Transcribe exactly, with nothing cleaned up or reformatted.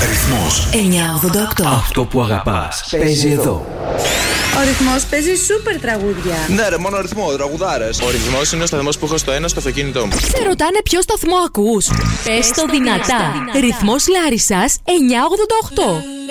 Ρυθμός εννιακόσια ογδόντα οκτώ. Αυτό που αγαπάς παίζει εδώ. Ο ρυθμός παίζει σούπερ τραγούδια. Ναι, ρε, μόνο ρυθμό, τραγουδάρες. Ο ρυθμός είναι ο σταθμός που έχω στο ένα στο αυτοκίνητό μου. Σε ρωτάνε ποιο σταθμό ακούς. Πες το δυνατά. Ρυθμός Λάρισσας εννιακόσια ογδόντα οκτώ.